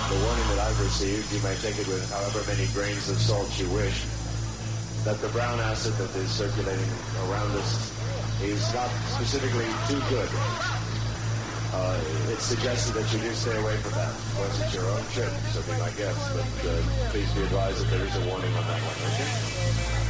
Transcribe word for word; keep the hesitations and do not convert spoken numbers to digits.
the warning that I've received, you may take it with however many grains of salt you wish, that the brown acid that is circulating around us is not specifically too good. Uh, it's suggested that you do stay away from that. Once it's your own trip, so be my guest. But uh, please be advised that there is a warning on that one, okay?